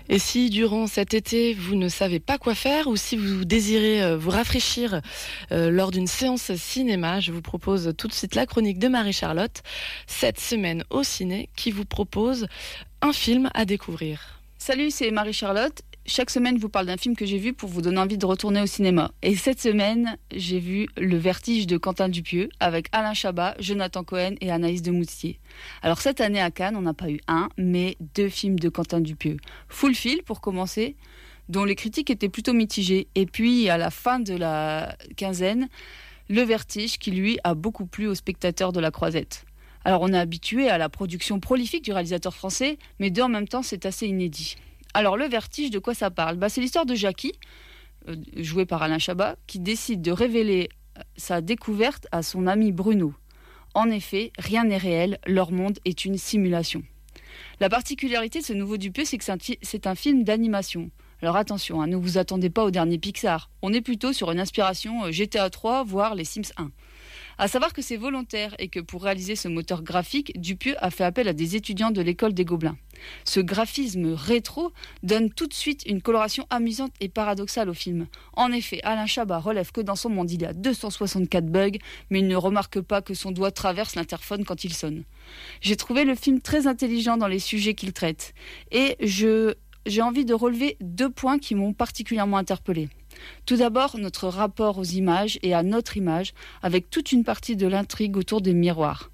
Et si durant cet été, vous ne savez pas quoi faire ou si vous désirez vous rafraîchir lors d'une séance cinéma, je vous propose tout de suite la chronique de Marie-Charlotte, cette semaine au ciné, qui vous propose un film à découvrir. Salut, c'est Marie-Charlotte. Chaque semaine, je vous parle d'un film que j'ai vu pour vous donner envie de retourner au cinéma. Et cette semaine, j'ai vu Le Vertige de Quentin Dupieux avec Alain Chabat, Jonathan Cohen et Anaïs de Moustier. Alors cette année à Cannes, on n'a pas eu un, mais 2 films de Quentin Dupieux. Fulfil pour commencer, dont les critiques étaient plutôt mitigées. Et puis à la fin de la quinzaine, Le Vertige qui lui a beaucoup plu aux spectateurs de la Croisette. Alors on est habitué à la production prolifique du réalisateur français, mais en même temps c'est assez inédit. Alors, Le Vertige, de quoi ça parle ? C'est l'histoire de Jackie, joué par Alain Chabat, qui décide de révéler sa découverte à son ami Bruno. En effet, rien n'est réel, leur monde est une simulation. La particularité de ce nouveau Dupieux, c'est que c'est un film d'animation. Alors attention, ne vous attendez pas au dernier Pixar. On est plutôt sur une inspiration GTA 3, voire les Sims 1. À savoir que c'est volontaire et que pour réaliser ce moteur graphique, Dupieux a fait appel à des étudiants de l'école des Gobelins. Ce graphisme rétro donne tout de suite une coloration amusante et paradoxale au film. En effet, Alain Chabat relève que dans son monde il y a 264 bugs, mais il ne remarque pas que son doigt traverse l'interphone quand il sonne. J'ai trouvé le film très intelligent dans les sujets qu'il traite. Et j'ai envie de relever 2 points qui m'ont particulièrement interpellée. Tout d'abord, notre rapport aux images et à notre image, avec toute une partie de l'intrigue autour des miroirs.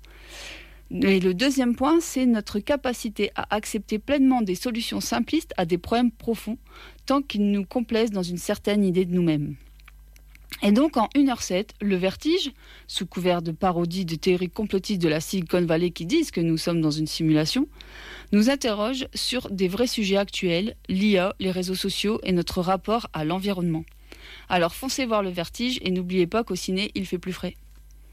Et le deuxième point, c'est notre capacité à accepter pleinement des solutions simplistes à des problèmes profonds, tant qu'ils nous complaisent dans une certaine idée de nous-mêmes. Et donc en 1h07, Le Vertige, sous couvert de parodies de théories complotistes de la Silicon Valley qui disent que nous sommes dans une simulation, nous interroge sur des vrais sujets actuels, l'IA, les réseaux sociaux et notre rapport à l'environnement. Alors foncez voir Le Vertige et n'oubliez pas qu'au ciné, il fait plus frais.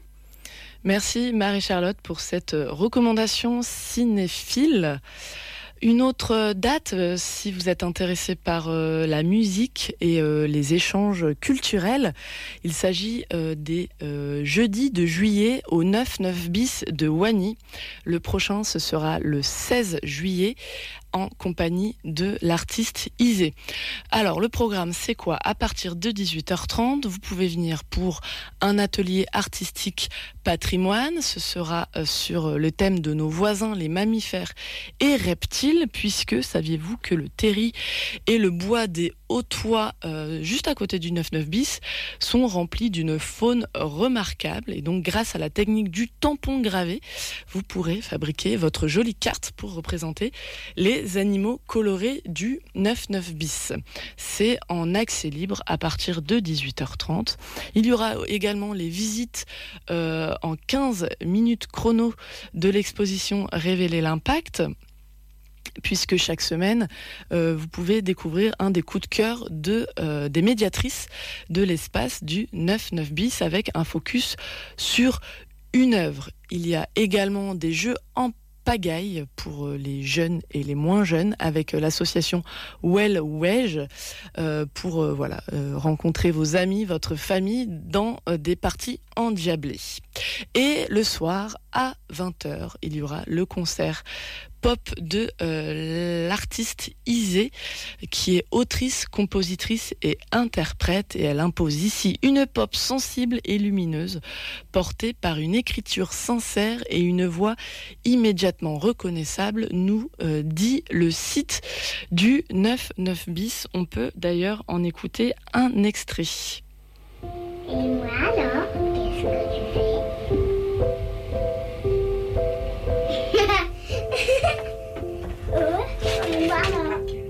Merci Marie-Charlotte pour cette recommandation cinéphile. Une autre date, si vous êtes intéressé par la musique et les échanges culturels, il s'agit des jeudis de juillet au 9-9 bis de Wany. Le prochain, ce sera le 16 juillet en compagnie de l'artiste Isé. Alors, le programme, c'est quoi ? À partir de 18h30, vous pouvez venir pour un atelier artistique patrimoine. Ce sera sur le thème de nos voisins, les mammifères et reptiles, puisque saviez-vous que le terri et le bois des Hauts-Toits, juste à côté du 9-9 bis, sont remplis d'une faune remarquable. Et donc, grâce à la technique du tampon gravé, vous pourrez fabriquer votre jolie carte pour représenter les animaux colorés du 9-9 bis. C'est en accès libre à partir de 18h30. Il y aura également les visites en 15 minutes chrono de l'exposition Révéler l'impact, puisque chaque semaine, vous pouvez découvrir un des coups de cœur des médiatrices de l'espace du 9-9 bis avec un focus sur une œuvre. Il y a également des jeux en pagaille pour les jeunes et les moins jeunes avec l'association Well Wedge pour rencontrer vos amis, votre famille dans des parties endiablées. Et le soir à 20h, il y aura le concert pop de l'artiste Isé, qui est autrice, compositrice et interprète, et elle impose ici une pop sensible et lumineuse, portée par une écriture sincère et une voix immédiatement reconnaissable, nous dit le site du 9-9 bis. On peut d'ailleurs en écouter un extrait. Et moi alors